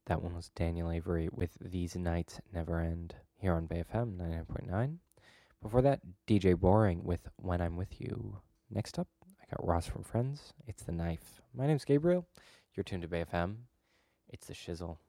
That one was Daniel Avery with These Nights Never End here on Bay FM 99.9. Before that, DJ Boring with When I'm With You. Next up, I got Ross from Friends. It's The Knife. My name's Gabriel. You're tuned to Bay FM. It's The Shizzle.